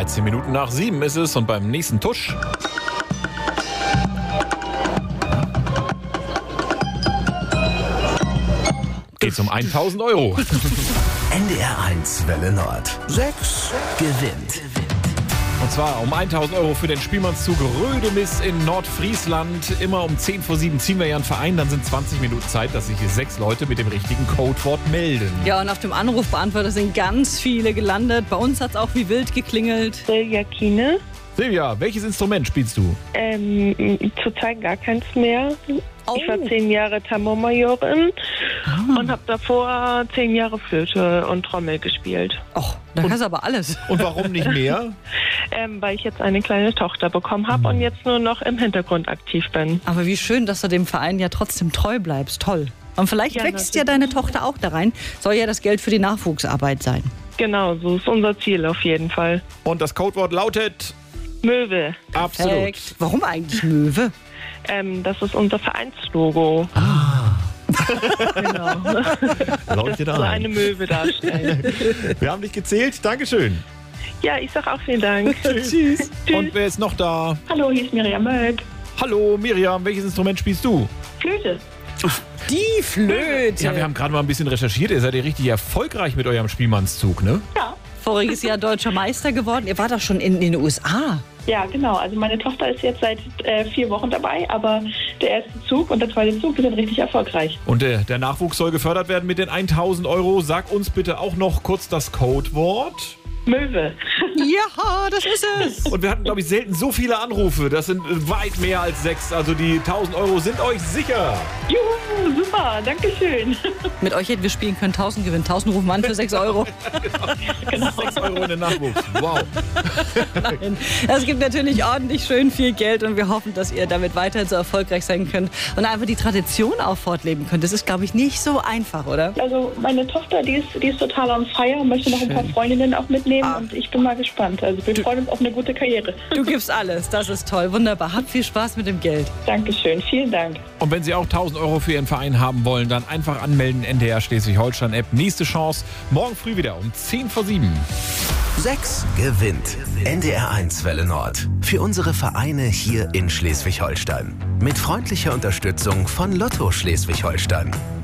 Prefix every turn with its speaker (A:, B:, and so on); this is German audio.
A: 13 Minuten nach 7 ist es und beim nächsten Tusch geht's um 1.000 Euro.
B: NDR 1 Welle Nord. 6 gewinnt.
A: Und zwar um 1.000 Euro für den Spielmannszug Rödemis in Nordfriesland. Immer um 10 vor 7 ziehen wir ja einen Verein. Dann sind 20 Minuten Zeit, dass sich 6 Leute mit dem richtigen Codewort melden.
C: Ja, und auf dem Anrufbeantworter sind ganz viele gelandet. Bei uns hat es auch wie wild geklingelt.
D: Silvia Kiene.
A: Silvia, welches Instrument spielst du?
D: Zurzeit gar keins mehr.
C: Oh.
D: Ich war 10 Jahre Tambourmajorin und habe davor 10 Jahre Flöte und Trommel gespielt.
C: Och, da kannst du aber alles.
A: Und warum nicht mehr?
D: Weil ich jetzt eine kleine Tochter bekommen habe und jetzt nur noch im Hintergrund aktiv bin.
C: Aber wie schön, dass du dem Verein ja trotzdem treu bleibst. Toll. Und vielleicht
D: Ja,
C: wächst
D: natürlich.
C: ja deine Tochter auch da rein. Soll ja das Geld für die Nachwuchsarbeit sein.
D: Genau, so ist unser Ziel auf jeden Fall.
A: Und das Codewort lautet
D: Möwe.
A: absolut.
C: Perfekt. Warum eigentlich Möwe?
D: Das ist unser Vereinslogo. Genau.
A: Leuchtet
D: So eine
A: ein.
D: Möwe darstellen.
A: Wir haben dich gezählt. Dankeschön.
D: Ja, ich sag auch vielen Dank.
A: Tschüss. Und wer ist noch da?
E: Hallo, hier ist Miriam Möck.
A: Hallo Miriam, welches Instrument spielst du?
E: Flöte.
C: Die Flöte.
A: Ja, wir haben gerade mal ein bisschen recherchiert. Ihr seid ja richtig erfolgreich mit eurem Spielmannszug, ne?
E: Ja.
C: Voriges Jahr deutscher Meister geworden. Ihr wart doch schon in den USA.
E: Ja, genau. Also meine Tochter ist jetzt seit 4 Wochen dabei, aber der erste Zug und der zweite Zug sind richtig erfolgreich.
A: Und der Nachwuchs soll gefördert werden mit den 1.000 Euro. Sag uns bitte auch noch kurz das Codewort.
E: Möwe.
C: Ja, das ist es.
A: Und wir hatten, glaube ich, selten so viele Anrufe. Das sind weit mehr als 6. Also die 1.000 Euro sind euch sicher.
E: Juhu, super, danke schön.
C: Mit euch hätten wir spielen können. 1.000 gewinnen. 1.000 rufen wir an für 6 Euro.
A: 6 Euro in den Nachwuchs. Wow.
C: Nein. Es gibt natürlich ordentlich schön viel Geld und wir hoffen, dass ihr damit weiterhin so erfolgreich sein könnt und einfach die Tradition auch fortleben könnt. Das ist, glaube ich, nicht so einfach, oder?
E: Also meine Tochter, die ist total on fire und möchte noch ein paar Freundinnen auch mitnehmen und ich bin mal gespannt. Also wir freuen uns auf eine gute Karriere.
C: Du gibst alles. Das ist toll. Wunderbar. Habt viel Spaß mit dem Geld.
E: Dankeschön, vielen Dank.
A: Und wenn Sie auch 1.000 Euro für Ihren Verein haben wollen, dann einfach anmelden. NDR Schleswig-Holstein-App. Nächste Chance. Morgen früh wieder um 10 vor 7.
B: 6 gewinnt. NDR 1 Welle Nord. Für unsere Vereine hier in Schleswig-Holstein. Mit freundlicher Unterstützung von Lotto Schleswig-Holstein.